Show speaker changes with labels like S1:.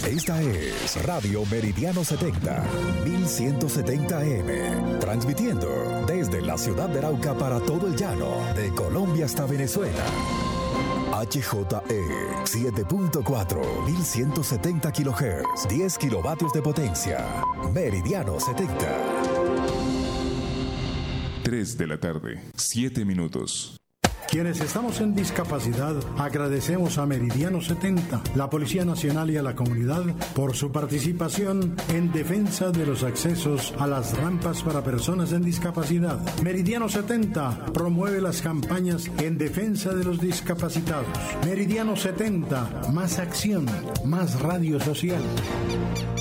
S1: Esta es Radio Meridiano 70, 1170 AM, transmitiendo desde la ciudad de Arauca para todo el llano, de Colombia hasta Venezuela. HJE 7.4, 1170 kHz, 10 kilovatios de potencia. Meridiano 70.
S2: 3 de la tarde, 7 minutos.
S3: Quienes estamos en discapacidad, agradecemos a Meridiano 70, la Policía Nacional y a la comunidad por su participación en defensa de los accesos a las rampas para personas en discapacidad. Meridiano 70 promueve las campañas en defensa de los discapacitados. Meridiano 70, más acción, más radio social.